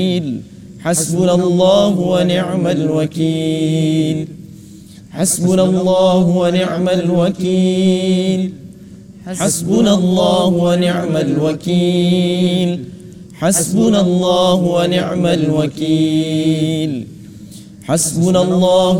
حسبنا الله ونعم الوكيل حسبنا الله ونعم الوكيل حسبنا الله ونعم الوكيل حسبنا الله ونعم الوكيل حسبنا الله